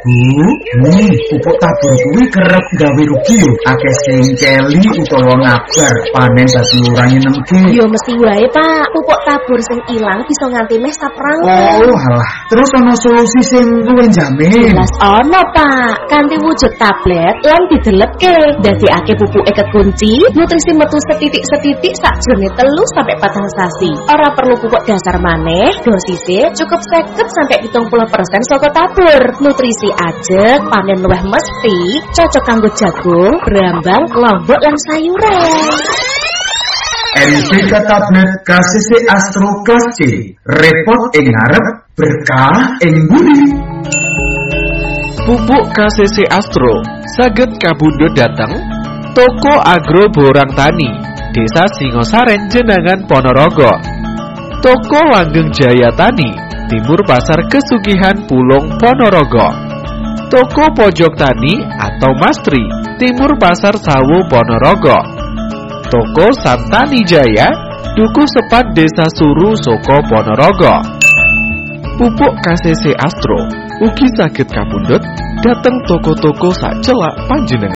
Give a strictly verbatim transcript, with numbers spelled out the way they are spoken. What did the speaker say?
Bu, hmm, pupuk tabur kuwi kerep gawe rugi yo. Akeh sing celi utawa ngabar panen dadi ora nyenengke. Yo mesti wae, Pak. Pupuk tabur sing ilang bisa nganti mes saprang. Oh, halah. Terus ana solusi sing luwih jamin. Jelas ana, Pak. Kanthi wujud tablet lan didelepke, dadekake pupuke kekunci, nutrisi metu setitik-setitik sakjroning telu sampai patang sasi. Ora perlu pupuk dasar maneh, dosise cukup seket sampai pitung puluh persen saka tabur. Nutrisi ajeg, panen luwih mesti, cocok kanggo jagung, brambang, lombok lan sayuran. N P K tablet K C C Astro Kelas C, repot ing ngarep, berkah ing budi. Pupuk K C C Astro saged kabundut dateng Toko Agro Borang Tani, Desa Singosaren, Jenangan, Ponorogo. Toko Langgeng Jaya Tani, Timur Pasar Kesugihan Pulung, Ponorogo. Toko Pojok Tani atau Mastri, Timur Pasar Sawu, Ponorogo. Toko Santani Jaya, Duku Sepat Desa Suru, Soko, Ponorogo. Pupuk K C C Astro ugi saged kapundhut dhateng toko-toko sacelak panjenengan.